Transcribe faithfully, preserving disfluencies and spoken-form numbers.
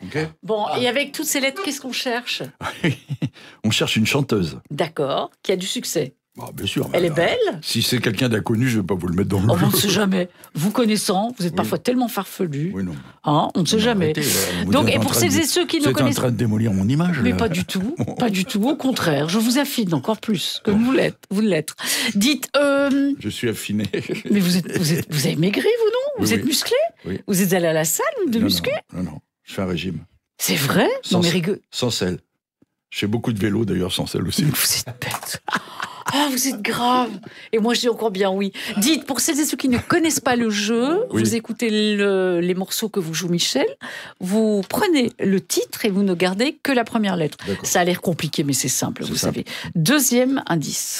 Okay. Bon, ah. et avec toutes ces lettres, qu'est-ce qu'on cherche? On cherche une chanteuse. D'accord, qui a du succès. Bah, bien sûr. Elle bah, est belle. Si c'est quelqu'un d'inconnu, je ne vais pas vous le mettre dans le oh, jeu. On ne sait jamais. Vous connaissant, vous êtes oui. parfois tellement farfelu. Oui, non. Hein, on ne sait non, jamais. Arrêtez, Donc, et pour celles et ceux qui ne connaissent pas... Vous êtes en train de démolir mon image. Mais là. pas du tout, pas du tout. Au contraire, je vous affine encore plus que vous l'êtes. Vous l'êtes. Dites... Euh... Je suis affiné. Mais vous, êtes, vous, êtes, vous avez maigri, vous, non? Vous oui, êtes oui. musclé? Oui. Vous êtes allé à la salle de non, muscler? Non, non, non, je fais un régime. C'est vrai? Sans, non, mais rigue... sans sel. Je fais beaucoup de vélo, d'ailleurs, sans sel aussi. Vous êtes bête. Ah, vous êtes grave. Et moi, je dis encore bien oui. Dites, pour celles et ceux qui ne connaissent pas le jeu, oui. vous écoutez le, les morceaux que vous joue Michel, vous prenez le titre et vous ne gardez que la première lettre. Ça a l'air compliqué, mais c'est simple, vous simple. savez. Deuxième indice.